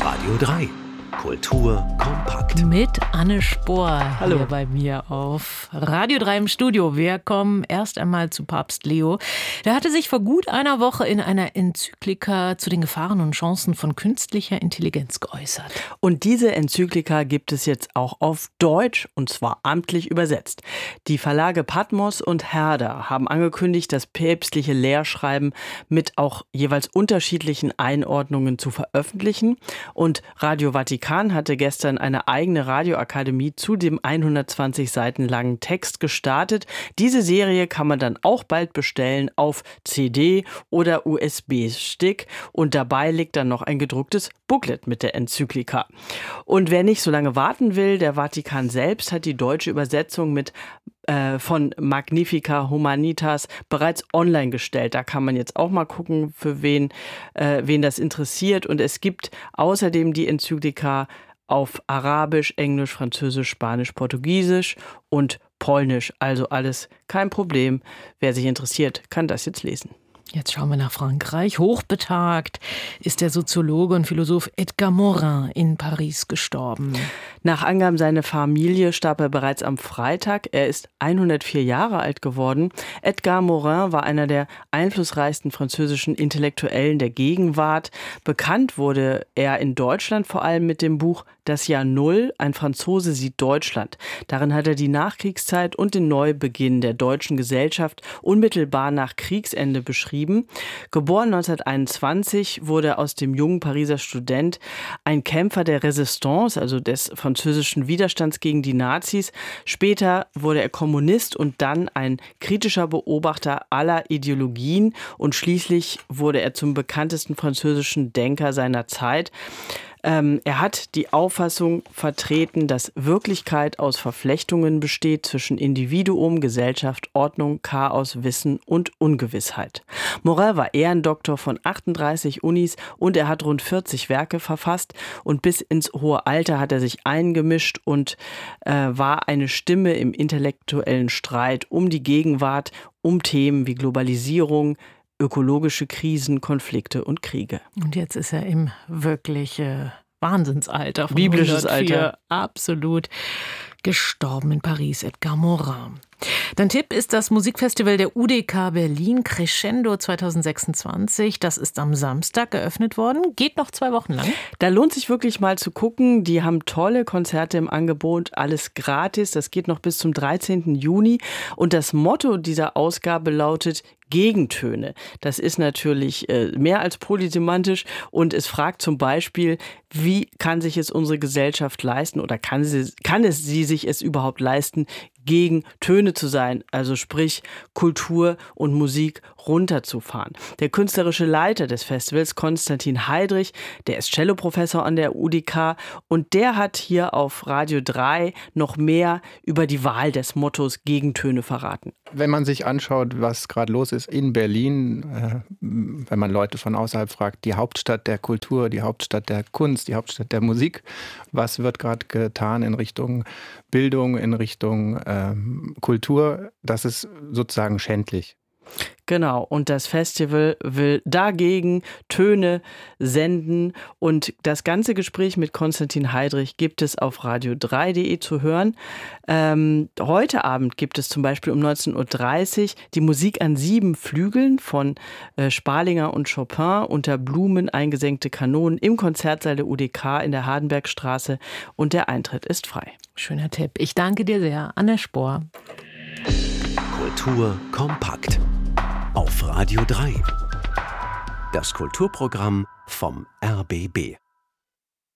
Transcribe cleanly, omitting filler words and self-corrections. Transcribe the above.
Radio 3. Kultur kompakt. Mit Anne Spohr. Hallo. Hier bei mir auf Radio 3 im Studio. Wir kommen erst einmal zu Papst Leo. Der hatte sich vor gut einer Woche in einer Enzyklika zu den Gefahren und Chancen von künstlicher Intelligenz geäußert. Und diese Enzyklika gibt es jetzt auch auf Deutsch, und zwar amtlich übersetzt. Die Verlage Patmos und Herder haben angekündigt, das päpstliche Lehrschreiben mit auch jeweils unterschiedlichen Einordnungen zu veröffentlichen. Und Radio Vatikan hatte gestern eine eigene Radioakademie zu dem 120 Seiten langen Text gestartet. Diese Serie kann man dann auch bald bestellen auf CD oder USB-Stick. Und dabei liegt dann noch ein gedrucktes Booklet mit der Enzyklika. Und wer nicht so lange warten will, der Vatikan selbst hat die deutsche Übersetzung von Magnifica Humanitas bereits online gestellt. Da kann man jetzt auch mal gucken, für wen das interessiert. Und es gibt außerdem die Enzyklika auf Arabisch, Englisch, Französisch, Spanisch, Portugiesisch und Polnisch. Also alles kein Problem. Wer sich interessiert, kann das jetzt lesen. Jetzt schauen wir nach Frankreich. Hochbetagt ist der Soziologe und Philosoph Edgar Morin in Paris gestorben. Nach Angaben seiner Familie starb er bereits am Freitag. Er ist 104 Jahre alt geworden. Edgar Morin war einer der einflussreichsten französischen Intellektuellen der Gegenwart. Bekannt wurde er in Deutschland vor allem mit dem Buch Das Jahr Null, ein Franzose sieht Deutschland. Darin hat er die Nachkriegszeit und den Neubeginn der deutschen Gesellschaft unmittelbar nach Kriegsende beschrieben. Geboren 1921 wurde aus dem jungen Pariser Student ein Kämpfer der Resistance, also des französischen Widerstands gegen die Nazis. Später wurde er Kommunist und dann ein kritischer Beobachter aller Ideologien und schließlich wurde er zum bekanntesten französischen Denker seiner Zeit. Er hat die Auffassung vertreten, dass Wirklichkeit aus Verflechtungen besteht zwischen Individuum, Gesellschaft, Ordnung, Chaos, Wissen und Ungewissheit. Morin war Ehrendoktor von 38 Unis und er hat rund 40 Werke verfasst und bis ins hohe Alter hat er sich eingemischt und war eine Stimme im intellektuellen Streit um die Gegenwart, um Themen wie Globalisierung, ökologische Krisen, Konflikte und Kriege. Und jetzt ist er im wirklich Wahnsinnsalter von Biblisches 104, Alter. Absolut gestorben in Paris, Edgar Morin. Dein Tipp ist das Musikfestival der UDK Berlin Crescendo 2026. Das ist am Samstag eröffnet worden. Geht noch 2 Wochen lang. Da lohnt sich wirklich mal zu gucken. Die haben tolle Konzerte im Angebot, alles gratis. Das geht noch bis zum 13. Juni. Und das Motto dieser Ausgabe lautet Gegentöne. Das ist natürlich mehr als polysemantisch und es fragt zum Beispiel, wie kann sich es unsere Gesellschaft leisten oder kann es sich überhaupt leisten, gegen Töne zu sein, also sprich Kultur und Musik runterzufahren. Der künstlerische Leiter des Festivals, Konstantin Heidrich, der ist Celloprofessor an der UDK und der hat hier auf Radio 3 noch mehr über die Wahl des Mottos Gegentöne verraten. Wenn man sich anschaut, was gerade los ist in Berlin, wenn man Leute von außerhalb fragt, die Hauptstadt der Kultur, die Hauptstadt der Kunst, die Hauptstadt der Musik, was wird gerade getan in Richtung Bildung, in Richtung Kultur, das ist sozusagen schändlich. Genau, und das Festival will dagegen Töne senden und das ganze Gespräch mit Konstantin Heidrich gibt es auf radio3.de zu hören. Heute Abend gibt es zum Beispiel um 19.30 Uhr die Musik an 7 Flügeln von Sparlinger und Chopin unter Blumen eingesenkte Kanonen im Konzertsaal der UDK in der Hardenbergstraße und der Eintritt ist frei. Schöner Tipp. Ich danke dir sehr, Anne Spohr. Kultur kompakt. Auf Radio 3. Das Kulturprogramm vom RBB.